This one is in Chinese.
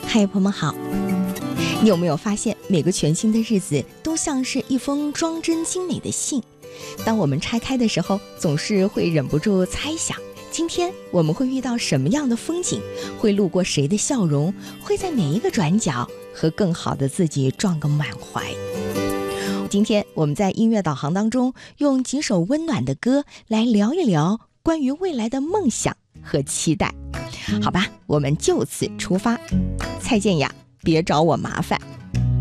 嗨，朋友们好。你有没有发现，每个全新的日子都像是一封装帧精美的信？当我们拆开的时候，总是会忍不住猜想，今天我们会遇到什么样的风景，会路过谁的笑容，会在哪一个转角和更好的自己撞个满怀。今天我们在音乐导航当中，用几首温暖的歌来聊一聊关于未来的梦想和期待。好吧，我们就此出发。蔡健雅，别找我麻烦。